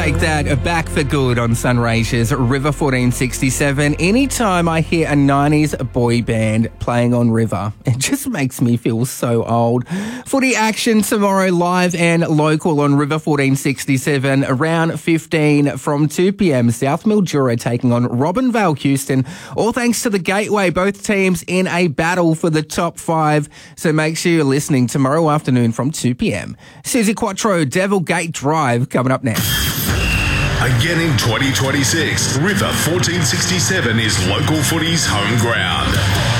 take that back for good on Sunraysia's River 1467. Anytime I hear a 90s boy band playing on River, it just makes me feel so old. Footy action tomorrow, live and local on River 1467, around 15 from 2 p.m. South Mildura taking on Robinvale Houston. All thanks to the Gateway, both teams in a battle for the top 5. So make sure you're listening tomorrow afternoon from 2 p.m. Susie Quattro, Devil Gate Drive, coming up next. Again in 2026, River 1467 is local footy's home ground.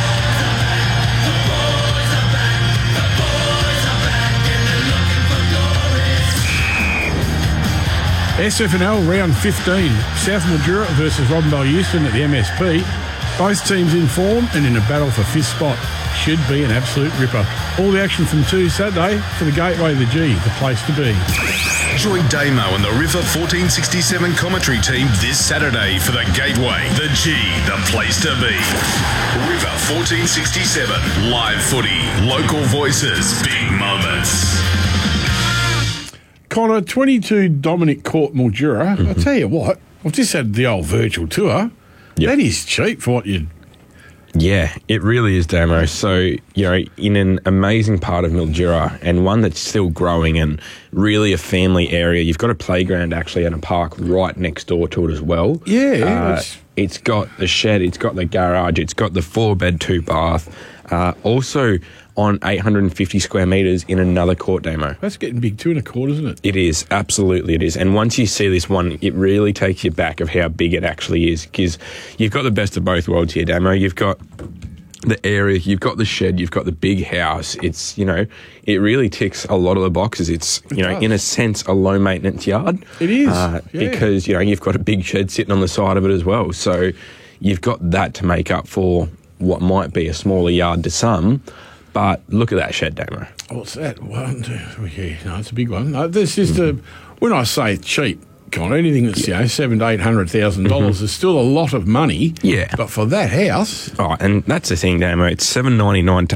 SFNL round 15, South Mildura versus Robinvale Houston at the MSP. Both teams in form and in a battle for 5th spot. Should be an absolute ripper. All the action from 2 Saturday for the Gateway, the G, the place to be. Join Damo and the River 1467 commentary team this Saturday for the Gateway, the G, the place to be. River 1467, live footy, local voices, big moments. Connor, 22 Dominic Court, Mildura. I'll tell you what, I've just had the old virtual tour. Yep. That is cheap for what you... Yeah, it really is, Damo. So, in an amazing part of Mildura and one that's still growing and really a family area. You've got a playground actually and a park right next door to it as well. Yeah. It's got the shed, it's got the garage, it's got the 4-bed, 2-bath. Also on 850 square metres in another court, Damo. That's getting big too in a court, isn't it? It is, absolutely it is. And once you see this one, it really takes you back of how big it actually is, because you've got the best of both worlds here, Damo. You've got the area, you've got the shed, you've got the big house. It's, it really ticks a lot of the boxes. It's, in a sense, a low-maintenance yard. It is, because, you've got a big shed sitting on the side of it as well. So you've got that to make up for what might be a smaller yard to some. But look at that shed, Damo. What's that? 1, 2, 3, no, it's a big one. No, this is when I say cheap, Connor, anything that's $700,000 to $800,000 is still a lot of money. Yeah, but for that house, and that's the thing, Damo. It's $799 to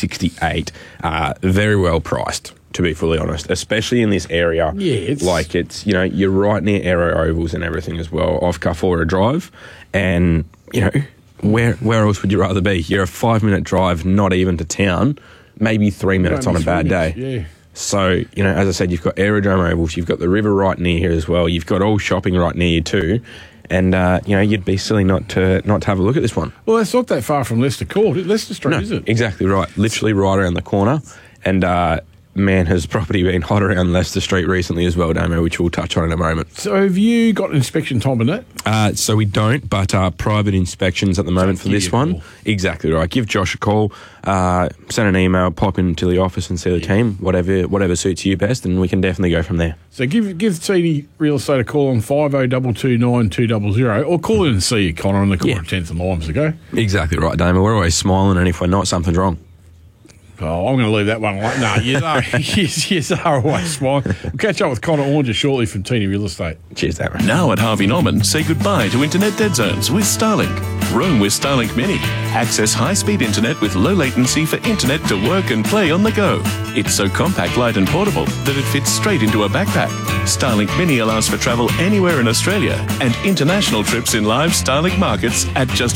$868. Very well priced, to be fully honest, especially in this area. Yeah, it's you're right near Aero Ovals and everything as well, off Carfora Drive, and Where else would you rather be? You're a 5-minute drive, not even to town, maybe 3 minutes on a bad day. Yeah. So, as I said, you've got Aerodrome Ovals, you've got the river right near here as well, you've got all shopping right near you too, and, you'd be silly not to have a look at this one. Well, it's not that far from Leicester Court, Leicester Street, is it? Exactly right. Literally right around the corner, and, man, has property been hot around Leicester Street recently as well, Damo, which we'll touch on in a moment. So have you got an inspection time on that? So we don't, but private inspections at the moment for this one. Exactly right. Give Josh a call, send an email, pop into the office and see the team, whatever suits you best, and we can definitely go from there. So give TD Real Estate a call on 50229200, 200, or call in and see you, Connor, on the corner of 10th and Limes ago. Exactly right, Damo. We're always smiling, and if we're not, something's wrong. Oh, I'm going to leave that one alone. No, you are always smart. We'll catch up with Connor Oranger shortly from TD Real Estate. Cheers, Darren. Now at Harvey Norman, say goodbye to internet dead zones with Starlink. Roam with Starlink Mini. Access high-speed internet with low latency for internet to work and play on the go. It's so compact, light and portable that it fits straight into a backpack. Starlink Mini allows for travel anywhere in Australia and international trips in live Starlink markets at just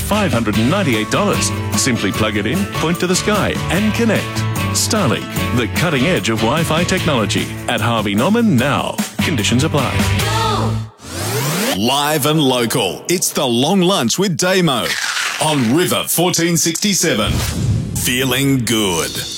$598. Simply plug it in, point to the sky and connect. Starlink, the cutting edge of Wi-Fi technology. At Harvey Norman now. Conditions apply. Live and local. It's the Long Lunch with Damo on River 1467. Feeling good.